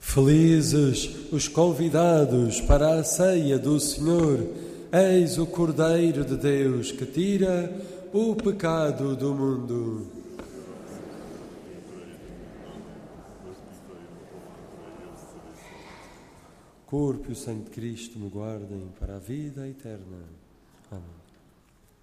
Felizes os convidados para a ceia do Senhor. Eis o Cordeiro de Deus que tira o pecado do mundo. O corpo e o sangue de Cristo me guardem para a vida eterna. Amém.